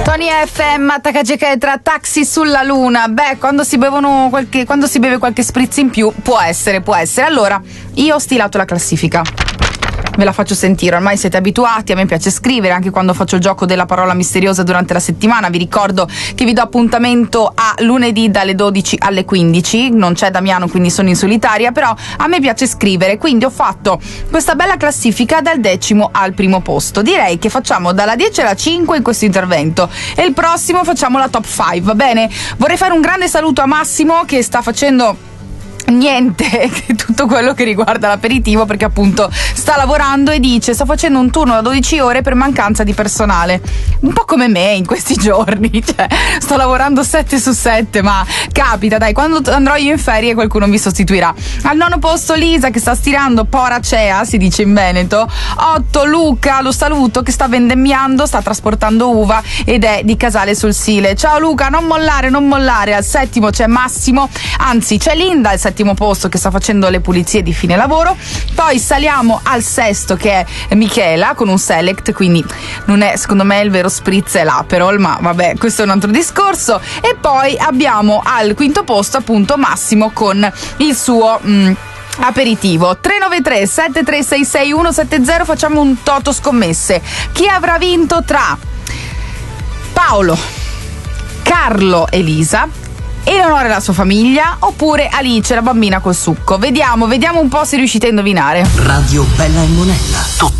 Tony FM, Attacca tra taxi sulla luna. Beh, quando si beve qualche spritz in più, può essere. Allora, io ho stilato la classifica. Ve la faccio sentire, ormai siete abituati, a me piace scrivere anche quando faccio il gioco della parola misteriosa durante la settimana. Vi ricordo che vi do appuntamento a lunedì dalle 12 alle 15, non c'è Damiano quindi sono in solitaria, però a me piace scrivere, quindi ho fatto questa bella classifica dal 10° al 1° posto. Direi che facciamo dalla 10 alla 5 in questo intervento e il prossimo facciamo la top 5, va bene? Vorrei fare un grande saluto a Massimo che sta facendo niente, tutto quello che riguarda l'aperitivo, perché appunto sta lavorando e dice: sto facendo un turno da 12 ore per mancanza di personale, un po' come me in questi giorni, cioè sto lavorando 7 su 7, ma capita, dai, quando andrò io in ferie qualcuno mi sostituirà. Al 9° posto Lisa che sta stirando poracea, si dice in Veneto. 8 Luca, lo saluto, che sta vendemmiando, sta trasportando uva ed è di Casale sul Sile. Ciao Luca, non mollare. Al 7° c'è Massimo, anzi c'è Linda al 7° posto che sta facendo le pulizie di fine lavoro. Poi saliamo al 6° che è Michela con un select, quindi non è, secondo me il vero spritz è l'Aperol, ma vabbè, questo è un altro discorso. E poi abbiamo al 5° posto appunto Massimo con il suo aperitivo. 393 7366 170. Facciamo un toto scommesse. Chi avrà vinto tra Paolo, Carlo e Lisa, Eleonora e la sua famiglia, oppure Alice, la bambina col succo? Vediamo un po' se riuscite a indovinare. Radio Bella e Monella.